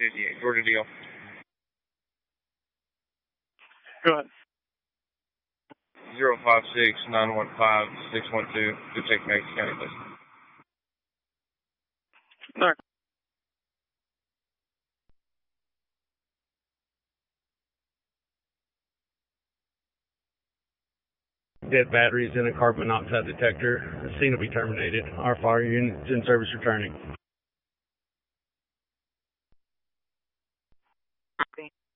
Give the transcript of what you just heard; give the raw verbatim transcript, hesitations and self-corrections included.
fifty-eight, Georgia deal. Go ahead. zero five six nine one five six one two. Good check, Mason County, please. All right. Dead batteries in a carbon monoxide detector. The scene will be terminated. Our fire unit's in service returning.